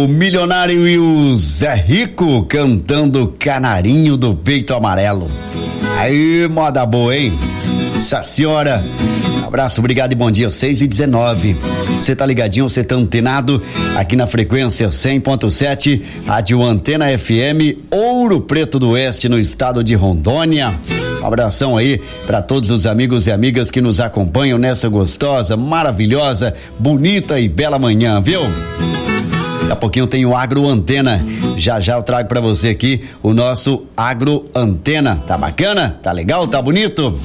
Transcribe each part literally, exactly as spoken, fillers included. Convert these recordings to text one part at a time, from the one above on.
o Milionário e o Zé Rico cantando Canarinho do Peito Amarelo. Aí, moda boa, hein? Nossa senhora. Abraço, obrigado e bom dia. seis e dezenove. Você tá ligadinho, você tá antenado aqui na frequência cem ponto sete, Rádio Antena F M, Ouro Preto do Oeste, no estado de Rondônia. Um abração aí para todos os amigos e amigas que nos acompanham nessa gostosa, maravilhosa, bonita e bela manhã, viu? Daqui a pouquinho tem o Agro Antena. Já já eu trago pra você aqui o nosso Agro Antena. Tá bacana? Tá legal? Tá bonito?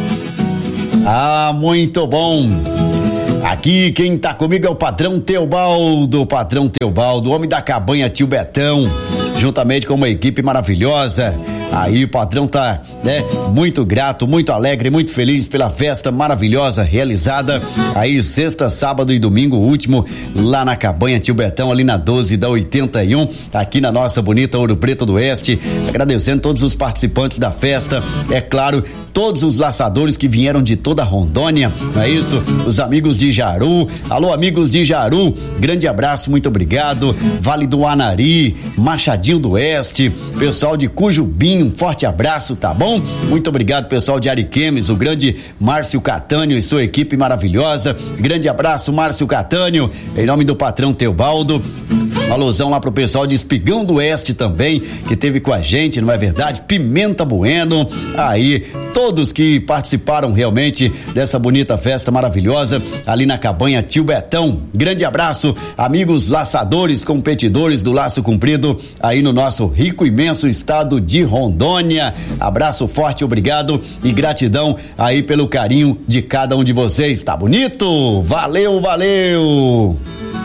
Ah, muito bom. Aqui quem tá comigo é o patrão Teobaldo, patrão Teobaldo, homem da cabanha Tio Betão, juntamente com uma equipe maravilhosa. Aí o patrão tá, né, muito grato, muito alegre, muito feliz pela festa maravilhosa realizada aí sexta, sábado e domingo último lá na cabanha Tio Betão, ali na doze da oitenta e um, aqui na nossa bonita Ouro Preto do Oeste. Agradecendo todos os participantes da festa, é claro, todos os laçadores que vieram de toda a Rondônia, não é isso? Os amigos de Jaru, alô amigos de Jaru, grande abraço, muito obrigado. Vale do Anari, Machadinho do Oeste, pessoal de Cujubim, um forte abraço, tá bom? Muito obrigado, pessoal de Ariquemes, o grande Márcio Catânio e sua equipe maravilhosa. Grande abraço, Márcio Catânio, em nome do patrão Teobaldo. Alusão lá pro pessoal de Espigão do Oeste também, que teve com a gente, não é verdade? Pimenta Bueno, aí, todos que participaram realmente dessa bonita festa maravilhosa ali na cabanha Tio Betão. Grande abraço, amigos laçadores, competidores do laço comprido aí no nosso rico, imenso estado de Rondônia. Abraço forte, obrigado e gratidão aí pelo carinho de cada um de vocês. Tá bonito? Valeu, valeu!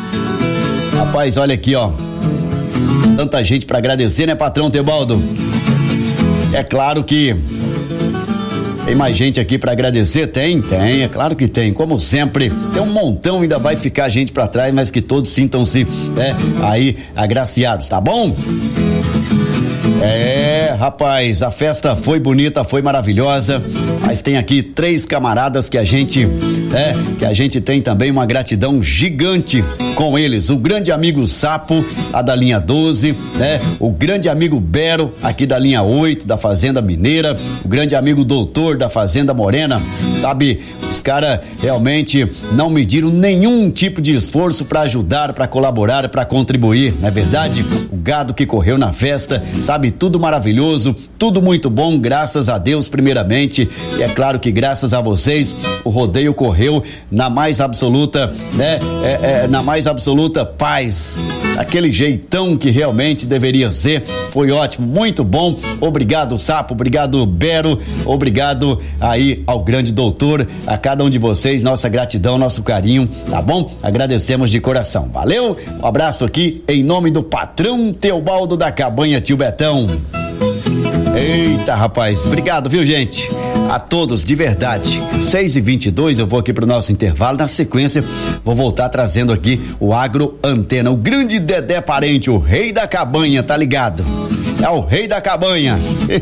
Rapaz, olha aqui, ó. Tanta gente pra agradecer, né, patrão Teobaldo? É claro que tem mais gente aqui pra agradecer? Tem, tem, é claro que tem. Como sempre, tem um montão, ainda vai ficar gente pra trás, mas que todos sintam-se, né, aí agraciados, tá bom? É, rapaz, a festa foi bonita, foi maravilhosa, mas tem aqui três camaradas que a gente, é, que a gente tem também uma gratidão gigante com eles. O grande amigo Sapo, lá da linha doze, né? O grande amigo Bero, aqui da linha oito, da Fazenda Mineira, o grande amigo Doutor, da Fazenda Morena, sabe? Os caras realmente não mediram nenhum tipo de esforço para ajudar, para colaborar, para contribuir, não é verdade? O gado que correu na festa, sabe? Tudo maravilhoso, tudo muito bom, graças a Deus primeiramente, e é claro que graças a vocês o rodeio correu na mais absoluta, né? É, é, na mais absoluta paz, aquele jeitão que realmente deveria ser. Foi ótimo, muito bom, obrigado Sapo, obrigado Bero, obrigado aí ao grande doutor, a cada um de vocês, nossa gratidão, nosso carinho, tá bom? Agradecemos de coração, valeu? Um abraço aqui em nome do patrão Teobaldo da cabanha Tio Betão. Eita, rapaz, obrigado, viu, gente? A todos, de verdade. seis e vinte e dois, eu vou aqui pro nosso intervalo. Na sequência, vou voltar trazendo aqui o Agro Antena, o grande Dedé Parente, o rei da cabanha, tá ligado? É o rei da cabanha.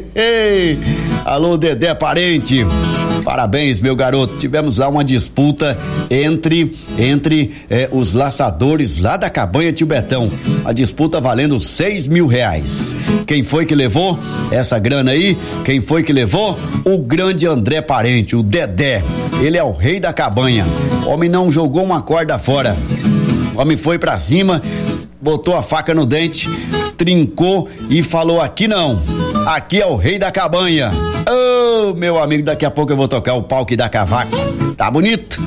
Alô, Dedé Parente. Parabéns, meu garoto. Tivemos lá uma disputa entre entre eh, os laçadores lá da cabanha Tio Betão. A disputa valendo seis mil reais. Quem foi que levou essa grana aí? Quem foi que levou? O grande André Parente, o Dedé. Ele é o rei da cabanha. O homem não jogou uma corda fora. O homem foi pra cima, botou a faca no dente, trincou e falou: aqui não, aqui é o rei da cabanha. Ô, oh, meu amigo, daqui a pouco eu vou tocar o pau que dá cavaco. Tá bonito?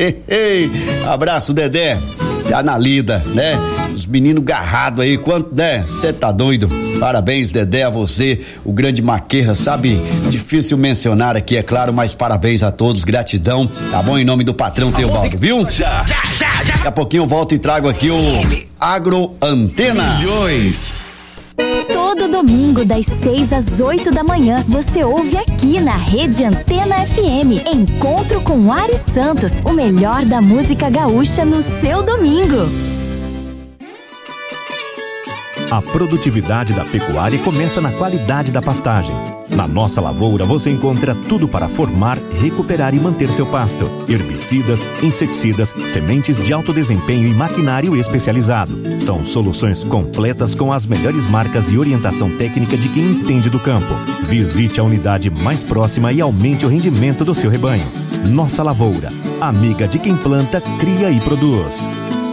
Abraço, Dedé. Já na lida, né? Os meninos garrados aí, quanto, né? Você tá doido? Parabéns, Dedé, a você, o grande Maquerra, sabe? Difícil mencionar aqui, é claro, mas parabéns a todos, gratidão, tá bom? Em nome do patrão Teobaldo, viu? Já, já, já, já. Daqui a pouquinho eu volto e trago aqui o Agro Antena. Milhões. Todo domingo, das seis às oito da manhã, você ouve aqui na Rede Antena F M. Encontro com Ari Santos, o melhor da música gaúcha no seu domingo. A produtividade da pecuária começa na qualidade da pastagem. Na Nossa Lavoura você encontra tudo para formar, recuperar e manter seu pasto. Herbicidas, inseticidas, sementes de alto desempenho e maquinário especializado. São soluções completas com as melhores marcas e orientação técnica de quem entende do campo. Visite a unidade mais próxima e aumente o rendimento do seu rebanho. Nossa Lavoura, amiga de quem planta, cria e produz.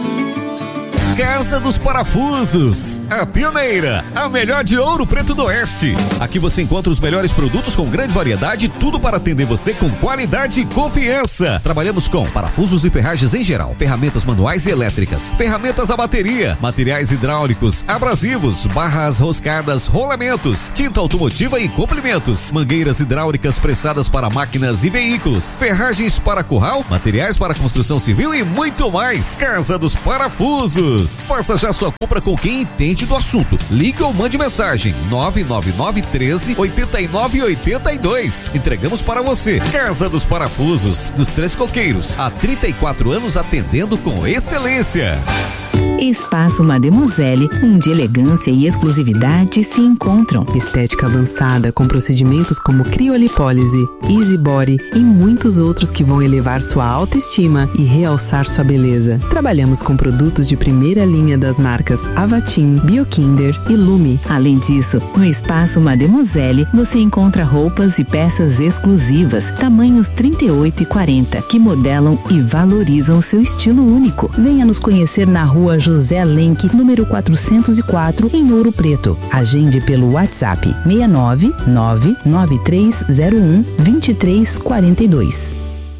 Casa dos Parafusos, a pioneira, a melhor de Ouro Preto do Oeste. Aqui você encontra os melhores produtos com grande variedade, tudo para atender você com qualidade e confiança. Trabalhamos com parafusos e ferragens em geral, ferramentas manuais e elétricas, ferramentas a bateria, materiais hidráulicos, abrasivos, barras roscadas, rolamentos, tinta automotiva e complementos, mangueiras hidráulicas pressadas para máquinas e veículos, ferragens para curral, materiais para construção civil e muito mais. Casa dos Parafusos. Faça já sua compra com quem entende do assunto. Ligue ou mande mensagem nove nove nove um três oito nove oito dois. Entregamos para você. Casa dos Parafusos, nos Três Coqueiros, há trinta e quatro anos atendendo com excelência. Espaço Mademoiselle, onde elegância e exclusividade se encontram. Estética avançada com procedimentos como criolipólise, easy body e muitos outros que vão elevar sua autoestima e realçar sua beleza. Trabalhamos com produtos de primeira linha das marcas Avatim, Biokinder e Lume. Além disso, no Espaço Mademoiselle você encontra roupas e peças exclusivas, tamanhos trinta e oito e quarenta, que modelam e valorizam seu estilo único. Venha nos conhecer na rua José Lenk, número quatrocentos e quatro, em Ouro Preto. Agende pelo WhatsApp seis nove nove nove três zero um dois três quatro dois.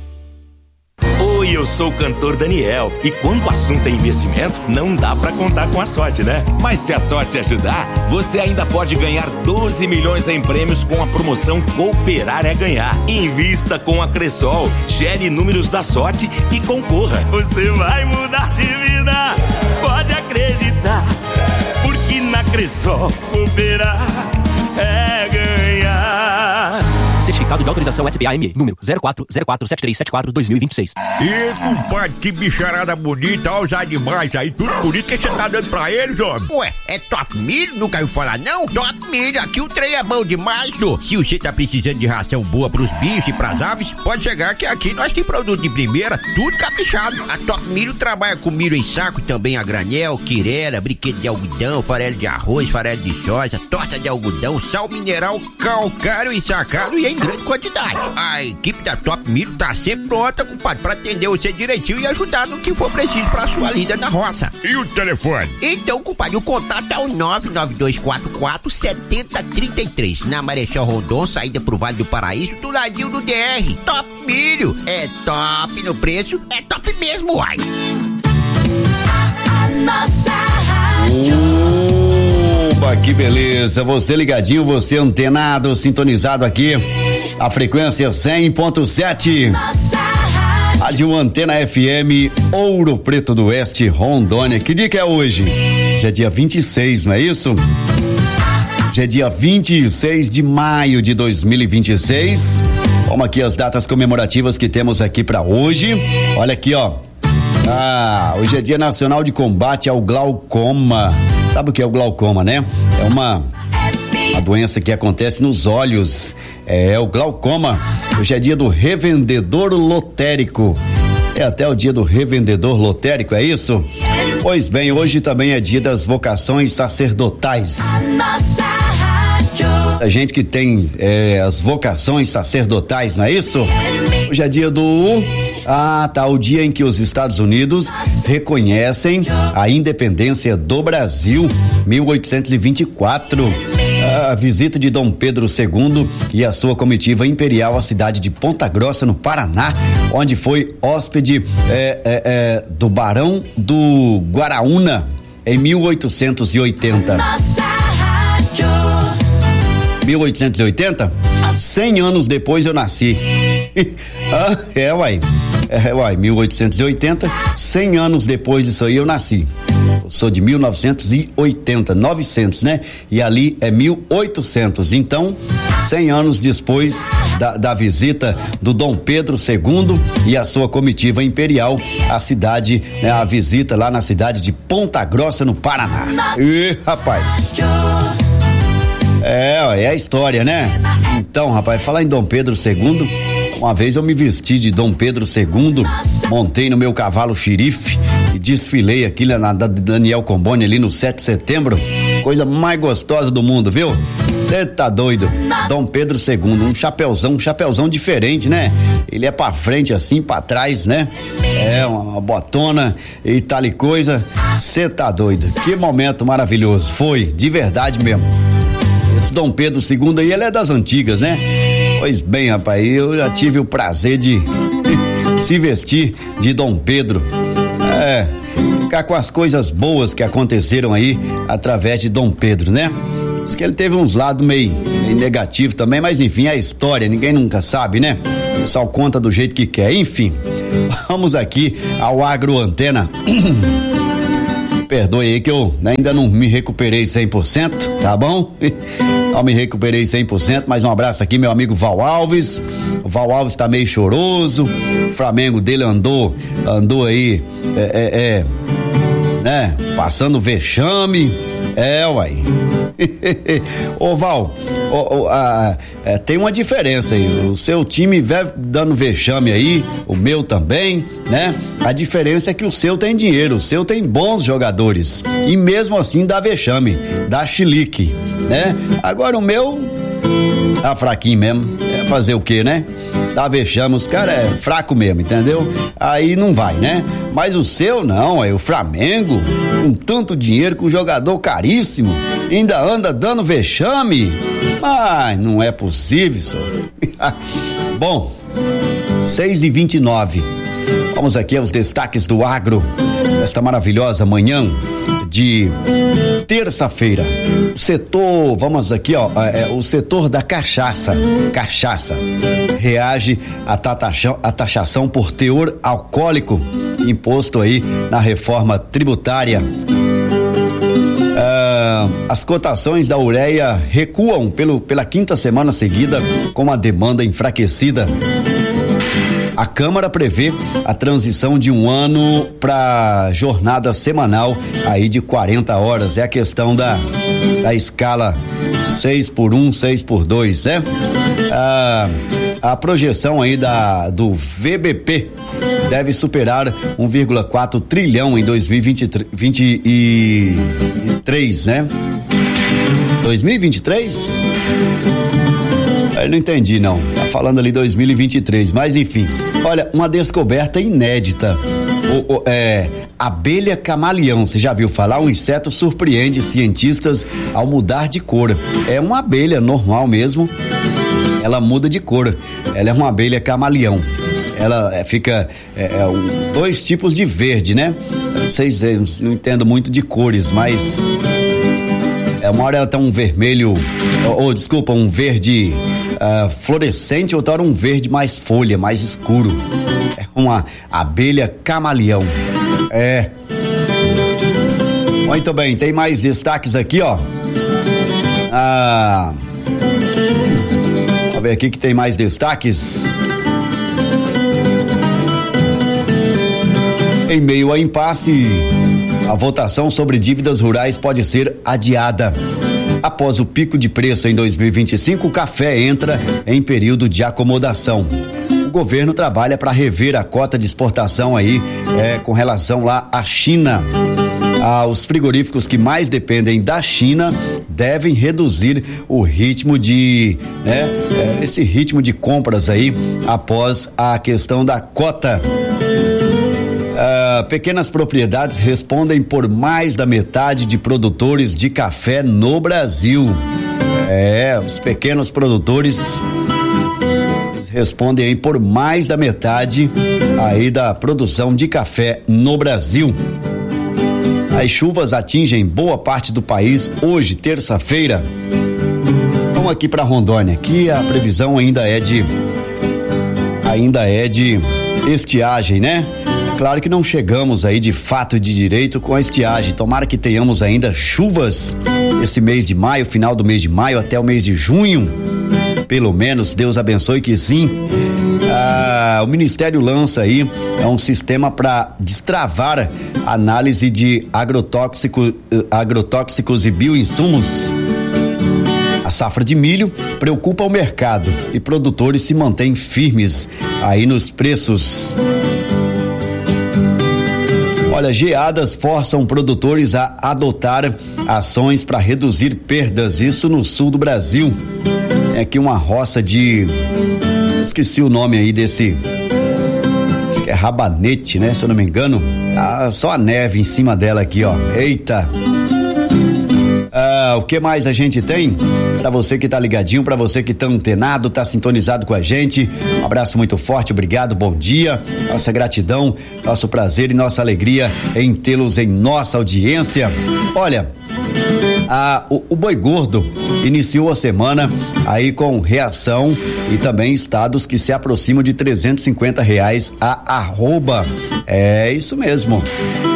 Oi, eu sou o cantor Daniel e quando o assunto é investimento, não dá pra contar com a sorte, né? Mas se a sorte ajudar, você ainda pode ganhar doze milhões em prêmios com a promoção Cooperar é Ganhar. Invista com a Cressol, gere números da sorte e concorra. Você vai mudar de vida, pode acreditar, porque na Cressol cooperar é ganhar. Certificado de autorização S B A M E, número zero quatro zero quatro sete três sete quatro dois mil e vinte e seis. Ih, compadre, que bicharada bonita, olha os animais aí, tudo bonito que você tá dando pra eles, homem. Ué, é Top Milho? Nunca ouviu falar, não? Top Milho, aqui o trem é bom demais, ô. Se você tá precisando de ração boa pros bichos e pras aves, pode chegar que aqui nós tem produto de primeira, tudo caprichado. A Top Milho trabalha com milho em saco, também a granel, quirera, brinquedo de algodão, farelo de arroz, farelo de soja, torta de algodão, sal mineral, calcário ensacado e em grande quantidade. A equipe da Top Milho tá sempre pronta, compadre, pra atender você direitinho e ajudar no que for preciso pra sua lida na roça. E o telefone? Então, compadre, o contato é o nove nove dois quatro quatro sete zero três três, na Marechal Rondon, saída pro Vale do Paraíso, do ladinho do D R. Top Milho, é top no preço, é top mesmo, uai. A, a nossa rádio. Opa, que beleza, você ligadinho, você antenado, sintonizado aqui, a frequência cem ponto sete, Rádio Antena F M, Ouro Preto do Oeste, Rondônia. Que dia que é hoje? Já é dia vinte e seis, não é isso? Já é dia vinte e seis de maio de dois mil e vinte e seis. Vamos aqui as datas comemorativas que temos aqui pra hoje. Olha aqui, ó. Ah, hoje é Dia Nacional de Combate ao Glaucoma. Sabe o que é o glaucoma, né? É uma, uma doença que acontece nos olhos. É o glaucoma. Hoje é dia do revendedor lotérico. É até o dia do revendedor lotérico, é isso? Pois bem, hoje também é dia das vocações sacerdotais. Nossa rádio. A gente que tem é, as vocações sacerdotais, não é isso? Hoje é dia do... Ah, tá, o dia em que os Estados Unidos reconhecem a independência do Brasil, mil oitocentos e vinte e quatro. A visita de Dom Pedro segundo e a sua comitiva imperial à cidade de Ponta Grossa, no Paraná, onde foi hóspede é, é, é, do Barão do Guaraúna em mil oitocentos e oitenta. Nossa rádio. mil oitocentos e oitenta? cem anos depois eu nasci. Ah, é, uai. É, uai, mil oitocentos e oitenta, cem anos depois disso aí eu nasci. Eu sou de mil novecentos e oitenta, novecentos, né? E ali é mil e oitocentos. Então, cem anos depois da, da visita do Dom Pedro segundo e a sua comitiva imperial à cidade, né? A visita lá na cidade de Ponta Grossa, no Paraná. E, rapaz. É, ó, é a história, né? Então, rapaz, falar em Dom Pedro segundo, uma vez eu me vesti de Dom Pedro segundo, montei no meu cavalo xerife e desfilei aqui na da Daniel Comboni ali no sete de setembro. Coisa mais gostosa do mundo, viu? Você tá doido? Dom Pedro segundo, um chapeuzão, um chapeuzão diferente, né? Ele é pra frente assim, pra trás, né? É, uma botona e tal e coisa. Você tá doido? Que momento maravilhoso. Foi, de verdade mesmo. Esse Dom Pedro segundo aí, ele é das antigas, né? Pois bem, rapaz, eu já tive o prazer de se vestir de Dom Pedro. É, ficar com as coisas boas que aconteceram aí através de Dom Pedro, né? Diz que ele teve uns lados meio, meio negativos também, mas enfim, é a história, ninguém nunca sabe, né? O pessoal conta do jeito que quer. Enfim, vamos aqui ao Agro Antena. Perdoe aí que eu ainda não me recuperei cem por cento, tá bom? Não me recuperei cem por cento, mas um abraço aqui, meu amigo Val Alves. O Val Alves tá meio choroso, o Flamengo dele andou, andou aí, é, é, é né? Passando vexame, é, uai. Ô Val, ô, ô, a, é, tem uma diferença aí, o seu time vai dando vexame aí, o meu também, né? A diferença é que o seu tem dinheiro, o seu tem bons jogadores e mesmo assim dá vexame, dá chilique, né? Agora o meu tá fraquinho mesmo, é fazer o quê, né? Dá vexame, os caras é fraco mesmo, entendeu? Aí não vai, né? Mas o seu não, é o Flamengo, com tanto dinheiro, com jogador caríssimo, ainda anda dando vexame? Mas não é possível, senhor. Bom, seis e vinte e nove. Vamos aqui aos destaques do agro, esta maravilhosa manhã de terça-feira. O setor, vamos aqui, ó, é, o setor da cachaça, cachaça, reage à taxação, à taxação por teor alcoólico imposto aí na reforma tributária. Ah, as cotações da ureia recuam pelo, pela quinta semana seguida com a demanda enfraquecida. A Câmara prevê a transição de um ano para jornada semanal aí de quarenta horas. É a questão da, da escala seis por um, seis por dois, né? Ah, a projeção aí da, do V B P deve superar um vírgula quatro trilhão em dois mil e vinte e três, né? dois mil e vinte e três? Eu não entendi, não. Tá falando ali dois mil e vinte e três, mas enfim. Olha, uma descoberta inédita. O, o, é, abelha camaleão. Você já viu falar? Um inseto surpreende cientistas ao mudar de cor. É uma abelha normal mesmo. Ela muda de cor. Ela é uma abelha camaleão. Ela é, fica é, é, um, dois tipos de verde, né? Eu não sei, eu não entendo muito de cores, mas é, uma hora ela tá um vermelho, ou, ou desculpa, um verde uh, fluorescente, outra hora um verde mais folha, mais escuro. É uma abelha camaleão. É. Muito bem, tem mais destaques aqui, ó. Ah, vamos ver aqui que tem mais destaques. Em meio a impasse, a votação sobre dívidas rurais pode ser adiada. Após o pico de preço em dois mil e vinte e cinco, o café entra em período de acomodação. O governo trabalha para rever a cota de exportação aí é, com relação lá à China. Ah, os frigoríficos que mais dependem da China devem reduzir o ritmo de, né, é, esse ritmo de compras aí após a questão da cota. Uh, pequenas propriedades respondem por mais da metade de produtores de café no Brasil. É, os pequenos produtores respondem aí por mais da metade aí da produção de café no Brasil. As chuvas atingem boa parte do país hoje, terça-feira. Vamos aqui para Rondônia. Aqui a previsão ainda é de ainda é de estiagem, né? Claro que não chegamos aí de fato e de direito com a estiagem. Tomara que tenhamos ainda chuvas esse mês de maio, final do mês de maio até o mês de junho. Pelo menos, Deus abençoe que sim. Ah, o Ministério lança aí é um sistema para destravar a análise de agrotóxico, agrotóxicos e bioinsumos. A safra de milho preocupa o mercado e produtores se mantêm firmes aí nos preços. Olha, geadas forçam produtores a adotar ações para reduzir perdas, isso no sul do Brasil. É aqui uma roça de, esqueci o nome aí desse, acho que é rabanete, né? Se eu não me engano, tá só a neve em cima dela aqui, ó. Eita! Ah, o que mais a gente tem? Para você que tá ligadinho, para você que tá antenado, tá sintonizado com a gente, um abraço muito forte, obrigado, bom dia, nossa gratidão, nosso prazer e nossa alegria em tê-los em nossa audiência. Olha, a, o, o boi gordo iniciou a semana aí com reação e também estados que se aproximam de trezentos e cinquenta reais a arroba. É isso mesmo.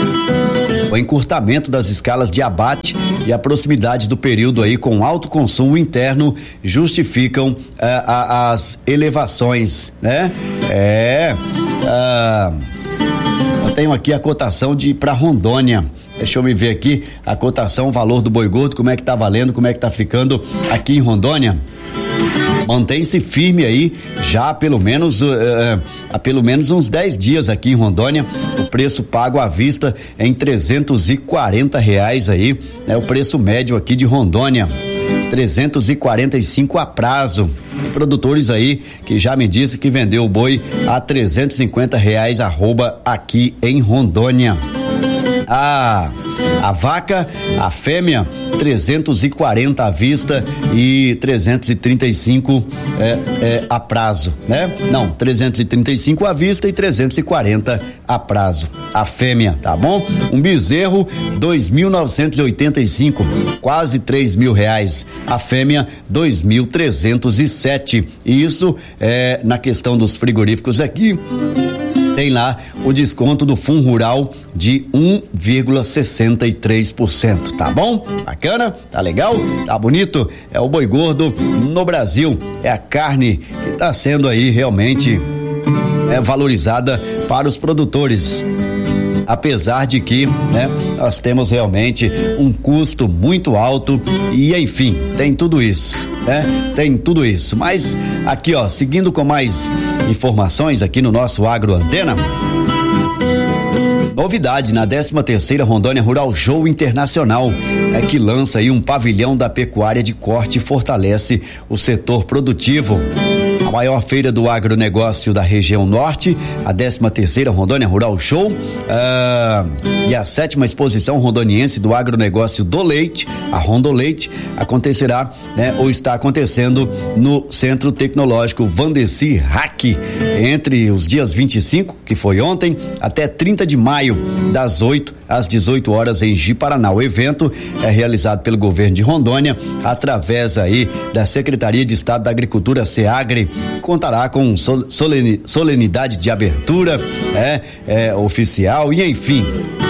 O encurtamento das escalas de abate e a proximidade do período aí com alto consumo interno justificam ah, ah, as elevações, né? É, ah, eu tenho aqui a cotação de para Rondônia. Deixa eu me ver aqui a cotação, o valor do boi gordo, como é que tá valendo, como é que tá ficando aqui em Rondônia. Mantém-se firme aí, já pelo menos uh, há pelo menos uns dez dias aqui em Rondônia. O preço pago à vista em trezentos e quarenta reais aí, é o preço médio aqui de Rondônia. trezentos e quarenta e cinco a prazo. Produtores aí que já me disse que vendeu o boi a trezentos e cinquenta reais arroba aqui em Rondônia. A, a vaca, a fêmea, trezentos e quarenta à vista e trezentos e trinta e cinco é, é, a prazo, né? Não, trezentos e trinta e cinco à vista e trezentos e quarenta a prazo. A fêmea, tá bom? Um bezerro, dois mil novecentos e oitenta e cinco, quase três mil reais. A fêmea, dois mil trezentos e sete. E isso é na questão dos frigoríficos aqui. Tem lá o desconto do Fundo Rural de um vírgula sessenta e três por cento, tá bom? Bacana? Tá legal? Tá bonito? É o boi gordo no Brasil, é a carne que tá sendo aí realmente é, valorizada para os produtores. Apesar de que, né, nós temos realmente um custo muito alto e enfim, tem tudo isso, né? Tem tudo isso, mas aqui ó, seguindo com mais informações aqui no nosso Agro Antena. Novidade na décima terceira Rondônia Rural Show Internacional é que lança aí um pavilhão da pecuária de corte e fortalece o setor produtivo. A maior feira do agronegócio da região norte, a décima terceira Rondônia Rural Show, uh, e a sétima exposição rondoniense do agronegócio do leite, a Rondoleite, acontecerá, né, ou está acontecendo no Centro Tecnológico Vandeci Hack, entre os dias vinte e cinco, que foi ontem, até trinta de maio, das oito às dezoito horas em Ji-Paraná. O evento é realizado pelo governo de Rondônia, através aí da Secretaria de Estado da Agricultura, SEAGRE, contará com solene, solenidade de abertura, é, é oficial e enfim,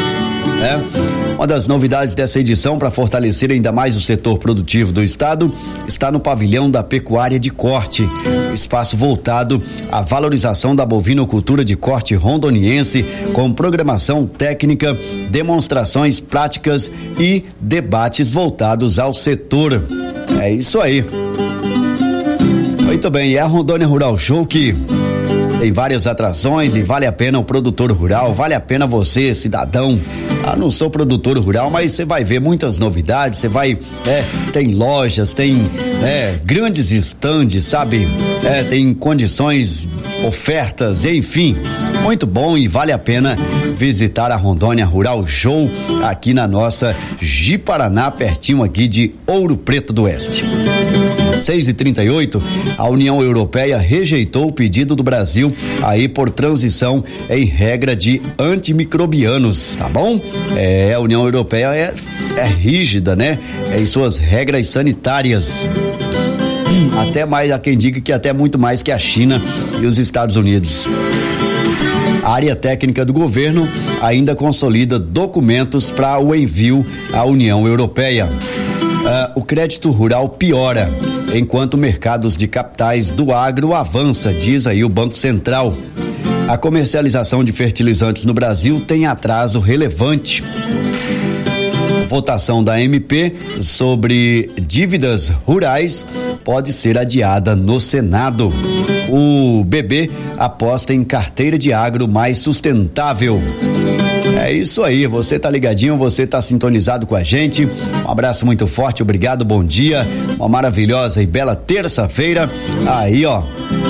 é. Uma das novidades dessa edição, para fortalecer ainda mais o setor produtivo do estado, está no pavilhão da pecuária de corte, espaço voltado à valorização da bovinocultura de corte rondoniense, com programação técnica, demonstrações práticas e debates voltados ao setor. É isso aí. Muito bem, é a Rondônia Rural Show que tem várias atrações e vale a pena o produtor rural, vale a pena você, cidadão. Ah, não sou produtor rural, mas você vai ver muitas novidades, você vai, é, tem lojas, tem é, grandes estandes, sabe? É, tem condições, ofertas, enfim, muito bom e vale a pena visitar a Rondônia Rural Show aqui na nossa Ji-Paraná, pertinho aqui de Ouro Preto do Oeste. seis e trinta e oito, a União Europeia rejeitou o pedido do Brasil aí por transição em regra de antimicrobianos, tá bom? É, a União Europeia é, é rígida, né? É em suas regras sanitárias. Até mais, há quem diga que até muito mais que a China e os Estados Unidos. A área técnica do governo ainda consolida documentos para o envio à União Europeia. Uh, o crédito rural piora, enquanto mercados de capitais do agro avança, diz aí o Banco Central. A comercialização de fertilizantes no Brasil tem atraso relevante. votação da M P sobre dívidas rurais pode ser adiada no Senado. O B B aposta em carteira de agro mais sustentável. É isso aí, você tá ligadinho, você tá sintonizado com a gente. Um abraço muito forte, obrigado, bom dia. Uma maravilhosa e bela terça-feira. Aí, ó.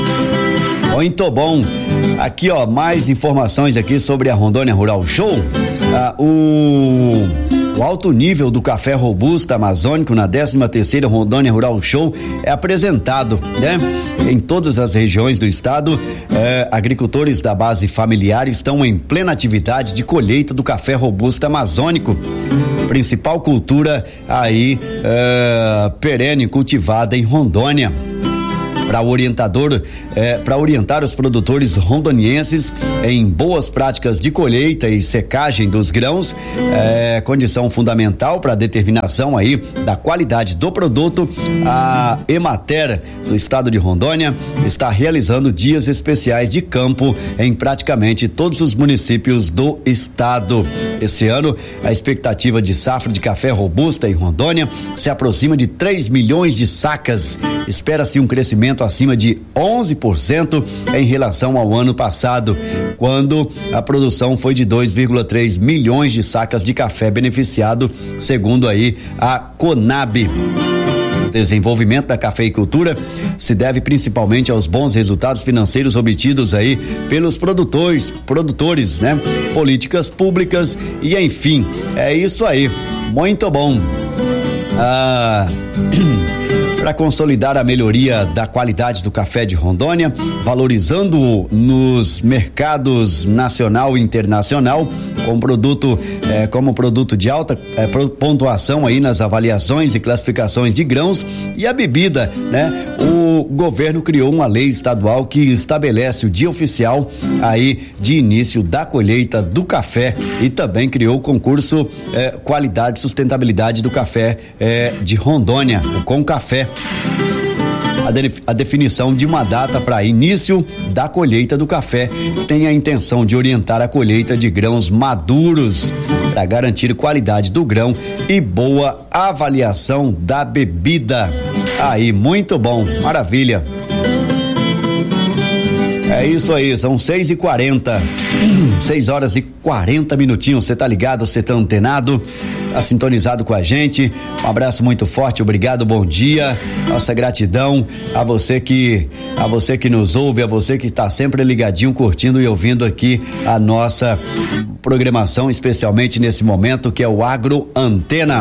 Muito bom. Aqui, ó, mais informações aqui sobre a Rondônia Rural Show. Ah, o, o alto nível do café robusta amazônico na décima terceira Rondônia Rural Show é apresentado, né? Em todas as regiões do estado, eh, agricultores da base familiar estão em plena atividade de colheita do café robusta amazônico, principal cultura aí eh, perene cultivada em Rondônia. Para o orientador, eh, para orientar os produtores rondonienses em boas práticas de colheita e secagem dos grãos, eh, condição fundamental para a determinação aí da qualidade do produto, a Emater do estado de Rondônia está realizando dias especiais de campo em praticamente todos os municípios do estado. Esse ano, a expectativa de safra de café robusta em Rondônia se aproxima de três milhões de sacas. Espera-se um crescimento acima de onze por cento em relação ao ano passado, quando a produção foi de dois vírgula três milhões de sacas de café beneficiado, segundo aí a Conab. O desenvolvimento da cafeicultura se deve principalmente aos bons resultados financeiros obtidos aí pelos produtores, produtores, né? Políticas públicas e enfim, é isso aí. Muito bom. Ah, para consolidar a melhoria da qualidade do café de Rondônia, valorizando-o nos mercados nacional e internacional, com produto, eh, como produto de alta eh, pontuação aí nas avaliações e classificações de grãos e a bebida, né? O governo criou uma lei estadual que estabelece o dia oficial aí de início da colheita do café e também criou o concurso eh, Qualidade e Sustentabilidade do Café eh, de Rondônia, o Concafé. A, de, a definição de uma data para início da colheita do café tem a intenção de orientar a colheita de grãos maduros para garantir qualidade do grão e boa avaliação da bebida. Aí, muito bom, maravilha. É isso aí, são seis e quarenta, seis horas e quarenta minutinhos. Você tá ligado, você tá antenado, tá sintonizado com a gente. Um abraço muito forte, obrigado, bom dia. Nossa gratidão a você que a você que nos ouve, a você que está sempre ligadinho, curtindo e ouvindo aqui a nossa programação, especialmente nesse momento que é o Agro Antena.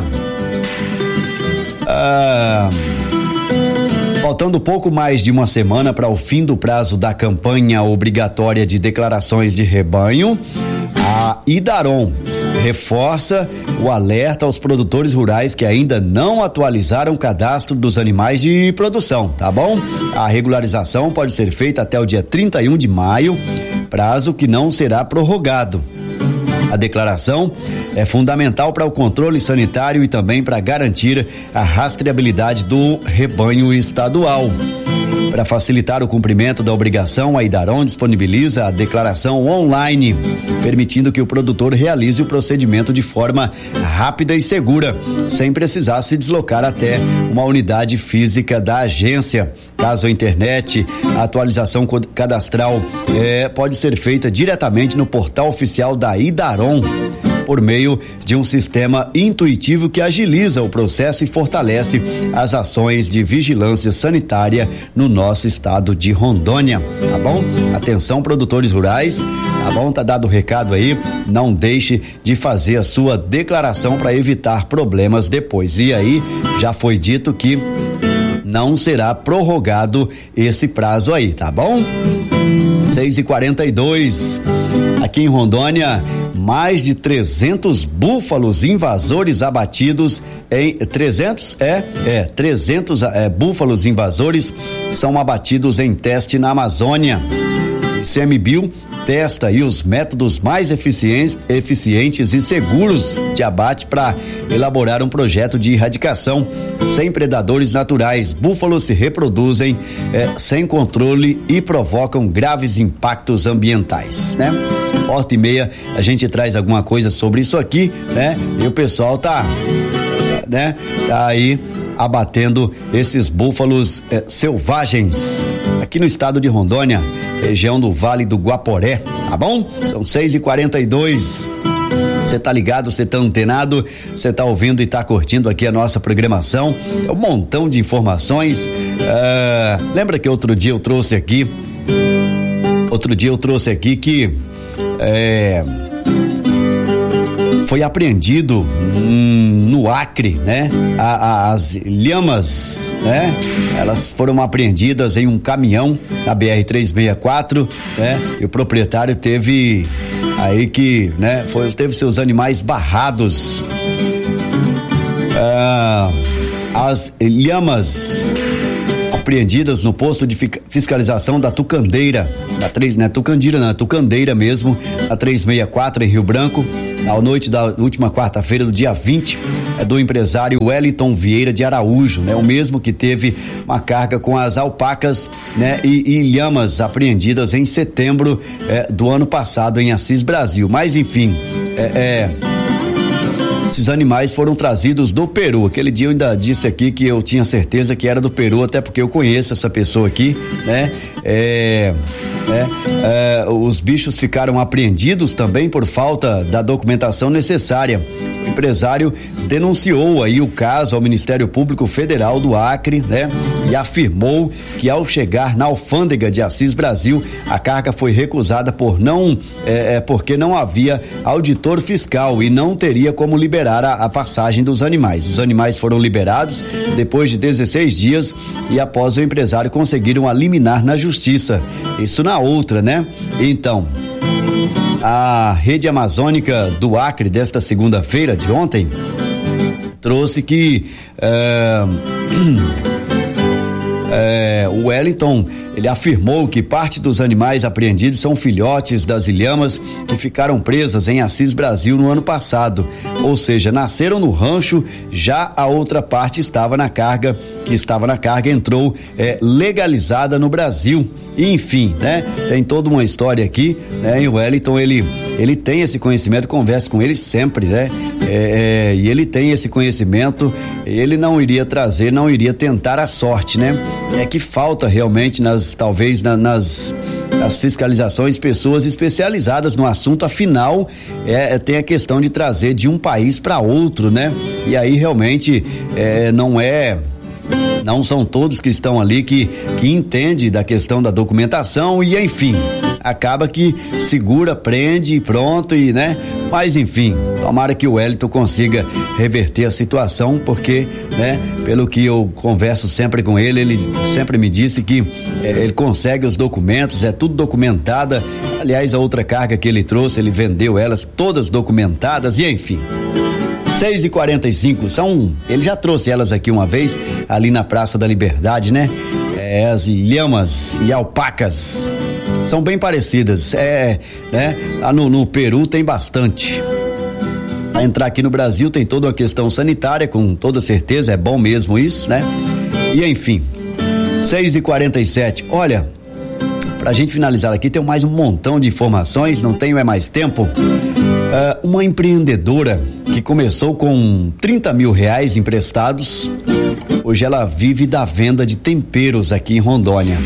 Ah, Faltando pouco mais de uma semana para o fim do prazo da campanha obrigatória de declarações de rebanho, a Idaron reforça o alerta aos produtores rurais que ainda não atualizaram o cadastro dos animais de produção, tá bom? A regularização pode ser feita até o dia trinta e um de maio, prazo que não será prorrogado. A declaração é fundamental para o controle sanitário e também para garantir a rastreabilidade do rebanho estadual. Para facilitar o cumprimento da obrigação, a Idaron disponibiliza a declaração online, permitindo que o produtor realize o procedimento de forma rápida e segura, sem precisar se deslocar até uma unidade física da agência. Caso a internet, a atualização cadastral eh, pode ser feita diretamente no portal oficial da Idaron, por meio de um sistema intuitivo que agiliza o processo e fortalece as ações de vigilância sanitária no nosso estado de Rondônia, tá bom? Atenção, produtores rurais, tá bom? Tá dado o recado aí, não deixe de fazer a sua declaração para evitar problemas depois. E aí, já foi dito que não será prorrogado esse prazo aí, tá bom? seis e quarenta e dois. Aqui em Rondônia, mais de trezentos búfalos invasores abatidos em trezentos é é trezentos é, búfalos invasores são abatidos em teste na Amazônia. O ICMBio testa aí os métodos mais eficientes, eficientes e seguros de abate para elaborar um projeto de erradicação sem predadores naturais. Búfalos se reproduzem é, sem controle e provocam graves impactos ambientais, né? Volta e meia a gente traz alguma coisa sobre isso aqui, né? E o pessoal tá, né? Tá aí abatendo esses búfalos eh, selvagens aqui no estado de Rondônia, região do Vale do Guaporé, tá bom? São seis e quarenta e dois. Você tá ligado, você tá antenado, você tá ouvindo e tá curtindo aqui a nossa programação. É um montão de informações. Uh, lembra que outro dia eu trouxe aqui, outro dia eu trouxe aqui que é, foi apreendido hum, no Acre, né? A, a, as lhamas, né? Elas foram apreendidas em um caminhão na B R trezentos e sessenta e quatro, né? E o proprietário teve aí que, né? Foi, teve seus animais barrados. Ah, as lhamas apreendidas no posto de fiscalização da Tucandeira, da três, né? Tucandira, na Tucandeira mesmo, a trezentos e sessenta e quatro em Rio Branco, à noite da última quarta-feira do dia vinte, é do empresário Wellington Vieira de Araújo, né? O mesmo que teve uma carga com as alpacas, né? E, e lhamas apreendidas em setembro é, do ano passado em Assis Brasil. Mas enfim, é, é esses animais foram trazidos do Peru. Aquele dia eu ainda disse aqui que eu tinha certeza que era do Peru, até porque eu conheço essa pessoa aqui, né? É, é, é, os bichos ficaram apreendidos também por falta da documentação necessária. O empresário denunciou aí o caso ao Ministério Público Federal do Acre, né? E afirmou que ao chegar na alfândega de Assis Brasil, a carga foi recusada por não, é, é, porque não havia auditor fiscal e não teria como liberar a, a passagem dos animais. Os animais foram liberados depois de dezesseis dias e após o empresário conseguir uma liminar na justiça. Isso na outra, né? Então, a Rede Amazônica do Acre desta segunda-feira, de ontem, trouxe que é, é, o Wellington, ele afirmou que parte dos animais apreendidos são filhotes das ilhamas que ficaram presas em Assis Brasil no ano passado, ou seja, nasceram no rancho, já a outra parte estava na carga, que estava na carga entrou é, legalizada no Brasil. Enfim, né? Tem toda uma história aqui, né? E o Wellington, ele, ele tem esse conhecimento, conversa com ele sempre, né? É, é, e ele tem esse conhecimento, ele não iria trazer, não iria tentar a sorte, né? É que falta realmente nas, talvez na, nas, nas fiscalizações, pessoas especializadas no assunto, afinal, é, tem a questão de trazer de um país para outro, né? E aí realmente é, não é... Não são todos que estão ali que, que entende da questão da documentação e enfim, acaba que segura, prende e pronto e, né? Mas enfim, tomara que o Wellington consiga reverter a situação, porque, né? Pelo que eu converso sempre com ele, ele sempre me disse que eh, ele consegue os documentos, é tudo documentada. Aliás, a outra carga que ele trouxe, ele vendeu elas todas documentadas e enfim. seis e quarenta e cinco, são, ele já trouxe elas aqui uma vez, ali na Praça da Liberdade, né? É, as lhamas e alpacas são bem parecidas, é, né? Lá no, no Peru tem bastante. Pra entrar aqui no Brasil tem toda uma questão sanitária, com toda certeza, é bom mesmo isso, né? E enfim, seis e quarenta e sete, olha, pra gente finalizar aqui, tem mais um montão de informações, não tenho é mais tempo. Uh, uma empreendedora que começou com trinta mil reais emprestados, hoje ela vive da venda de temperos aqui em Rondônia.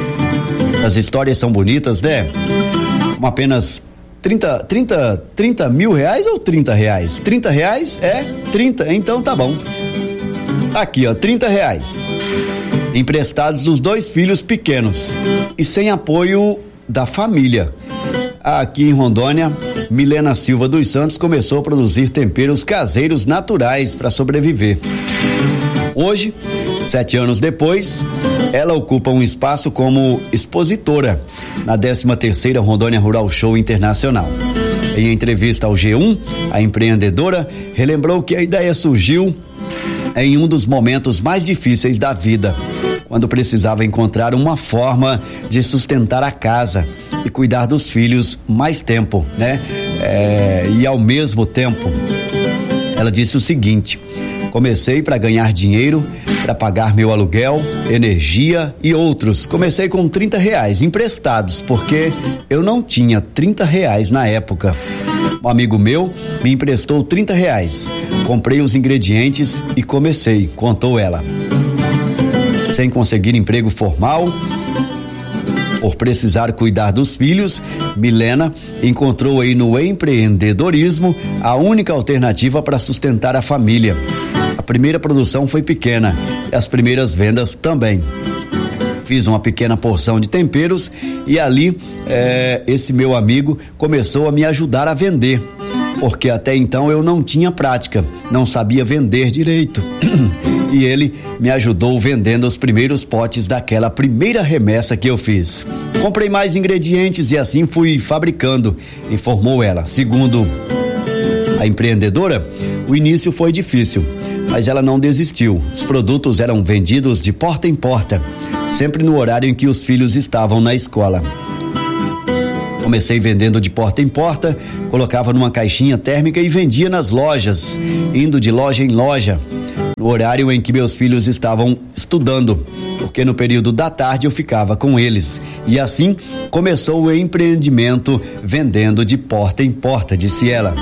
As histórias são bonitas, né? Com apenas trinta, trinta, trinta mil reais ou trinta reais? trinta reais? É, trinta, então tá bom. Aqui, ó, trinta reais. Emprestados dos dois filhos pequenos e sem apoio da família. Aqui em Rondônia, Milena Silva dos Santos começou a produzir temperos caseiros naturais para sobreviver. Hoje, sete anos depois, ela ocupa um espaço como expositora na décima terceira Rondônia Rural Show Internacional. Em entrevista ao G um, a empreendedora relembrou que a ideia surgiu em um dos momentos mais difíceis da vida, quando precisava encontrar uma forma de sustentar a casa e cuidar dos filhos mais tempo, né? É, e ao mesmo tempo, ela disse o seguinte: Comecei para ganhar dinheiro, para pagar meu aluguel, energia e outros. Comecei com trinta reais emprestados, porque eu não tinha trinta reais na época. Um amigo meu me emprestou trinta reais. Comprei os ingredientes e comecei, contou ela. Sem conseguir emprego formal, por precisar cuidar dos filhos, Milena encontrou aí no empreendedorismo a única alternativa para sustentar a família. A primeira produção foi pequena e as primeiras vendas também. Fiz uma pequena porção de temperos e ali eh, esse meu amigo começou a me ajudar a vender, porque até então eu não tinha prática, não sabia vender direito. E ele me ajudou vendendo os primeiros potes daquela primeira remessa que eu fiz. Comprei mais ingredientes e assim fui fabricando, informou ela. Segundo a empreendedora, o início foi difícil, mas ela não desistiu. Os produtos eram vendidos de porta em porta, sempre no horário em que os filhos estavam na escola. Comecei vendendo de porta em porta, colocava numa caixinha térmica e vendia nas lojas, indo de loja em loja, no horário em que meus filhos estavam estudando, porque no período da tarde eu ficava com eles. E assim começou o empreendimento vendendo de porta em porta, disse ela.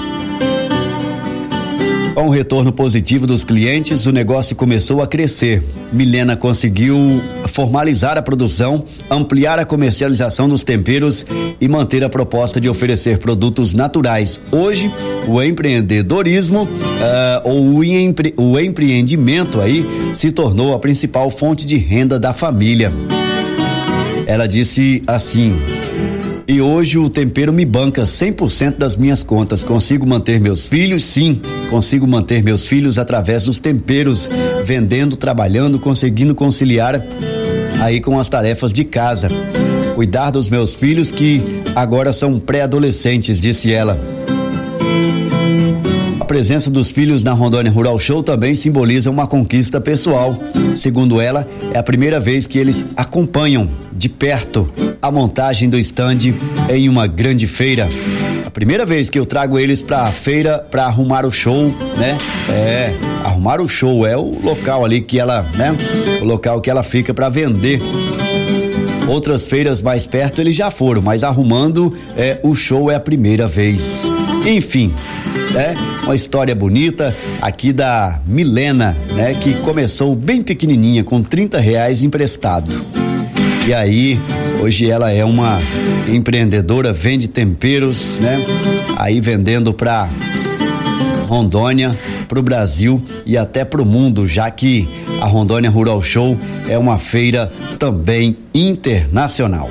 Com o retorno positivo dos clientes, o negócio começou a crescer. Milena conseguiu formalizar a produção, ampliar a comercialização dos temperos e manter a proposta de oferecer produtos naturais. Hoje, o empreendedorismo uh, ou o, empre, o empreendimento aí se tornou a principal fonte de renda da família. Ela disse assim: e hoje o tempero me banca cem por cento das minhas contas. Consigo manter meus filhos? Sim, consigo manter meus filhos através dos temperos, vendendo, trabalhando, conseguindo conciliar aí com as tarefas de casa. Cuidar dos meus filhos que agora são pré-adolescentes, disse ela. A presença dos filhos na Rondônia Rural Show também simboliza uma conquista pessoal. Segundo ela, é a primeira vez que eles acompanham de perto a montagem do stand em uma grande feira. A primeira vez que eu trago eles pra feira pra arrumar o show, né? É, arrumar o show é o local ali que ela, né? O local que ela fica pra vender. Outras feiras mais perto eles já foram, mas arrumando é, o show é a primeira vez. Enfim, é uma história bonita aqui da Milena, né? Que começou bem pequenininha, com trinta reais emprestado. E aí, hoje ela é uma empreendedora, vende temperos, né? Aí vendendo pra Rondônia, pro Brasil e até pro mundo, já que a Rondônia Rural Show é uma feira também internacional.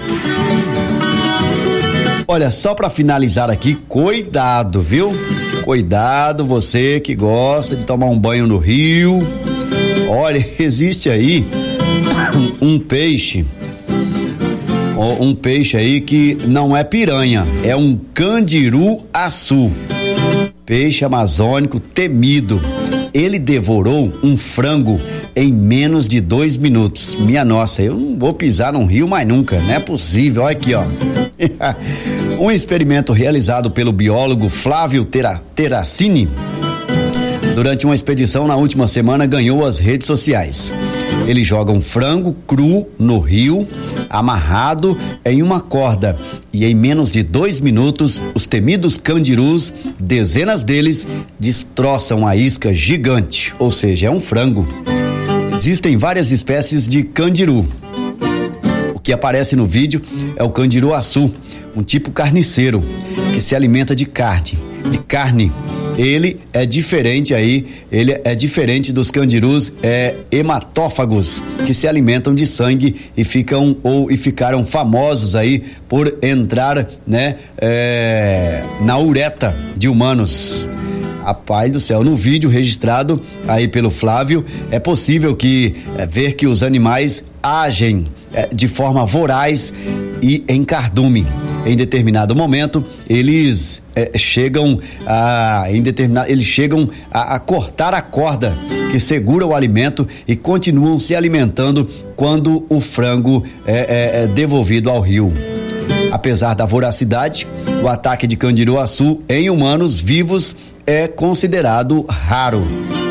Olha, só pra finalizar aqui, cuidado, viu? Cuidado, você que gosta de tomar um banho no rio. Olha, existe aí um, um peixe um peixe aí que não é piranha, é um candiru-açu, peixe amazônico temido. Ele devorou um frango em menos de dois minutos. Minha nossa, eu não vou pisar num rio mais nunca, não é possível. Olha aqui, ó. Um experimento realizado pelo biólogo Flávio Tera, Terracini durante uma expedição na última semana ganhou as redes sociais. Eles jogam frango cru no rio, amarrado em uma corda, e em menos de dois minutos, os temidos candirus, dezenas deles, destroçam a isca gigante, ou seja, é um frango. Existem várias espécies de candiru. O que aparece no vídeo é o candiru-açu, um tipo carniceiro, que se alimenta de carne, de carne. Ele é diferente aí, ele é diferente dos candirus é, hematófagos, que se alimentam de sangue e ficam ou e ficaram famosos aí por entrar, né, é, na ureta de humanos. Rapaz do céu, no vídeo registrado aí pelo Flávio, é possível que é, ver que os animais agem é, de forma voraz e em cardume. Em determinado momento, eles é, chegam a, em determinado, eles chegam a, a cortar a corda que segura o alimento e continuam se alimentando quando o frango é, é, é devolvido ao rio. Apesar da voracidade, o ataque de candiru-açu em humanos vivos é considerado raro.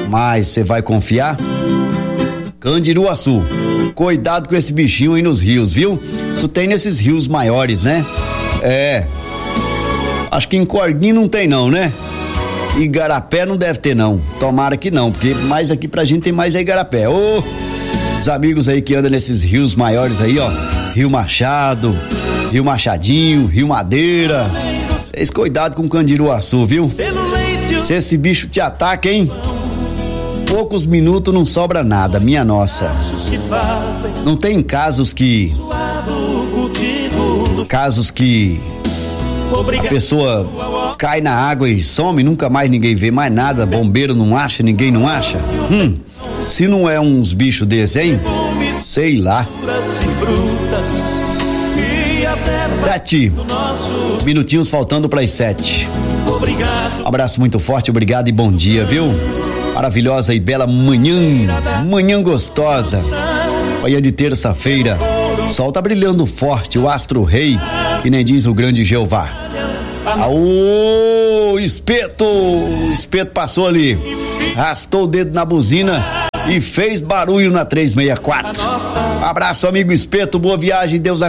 Mas você vai confiar? Candiruaçu. Cuidado com esse bichinho aí nos rios, viu? Isso tem nesses rios maiores, né? É. Acho que em Corguinho não tem não, né? Igarapé não deve ter não. Tomara que não, porque mais aqui pra gente tem mais é Igarapé. Ô, os amigos aí que andam nesses rios maiores aí, ó. Rio Machado, Rio Machadinho, Rio Madeira. Vocês cuidado com o candiruaçu, viu? Se esse bicho te ataca, hein? Poucos minutos não sobra nada, minha nossa. Não tem casos que casos que a pessoa cai na água e some, nunca mais ninguém vê mais nada, bombeiro não acha, ninguém não acha? Hum, se não é uns bichos desses, hein? Sei lá. Sete minutinhos faltando para as sete. Um abraço muito forte, obrigado e bom dia, viu? Maravilhosa e bela manhã, manhã gostosa, manhã de terça-feira, sol tá brilhando forte, o astro rei, que nem diz o grande Jeová. Aô, espeto, o espeto passou ali, arrastou o dedo na buzina e fez barulho na trezentos e sessenta e quatro. Abraço, amigo espeto, boa viagem, Deus